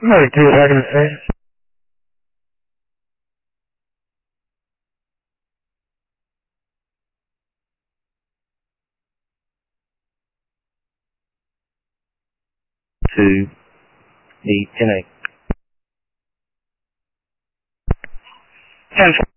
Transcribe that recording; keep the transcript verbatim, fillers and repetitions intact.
No, dude, I can say. To the connect. ten